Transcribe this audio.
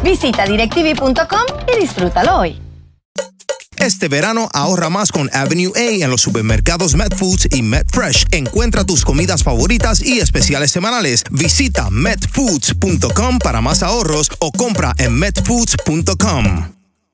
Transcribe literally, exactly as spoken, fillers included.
Visita directv punto com y disfrútalo hoy. Este verano ahorra más con Avenue A en los supermercados Medfoods y Medfresh. Encuentra tus comidas favoritas y especiales semanales. Visita medfoods punto com para más ahorros o compra en medfoods punto com.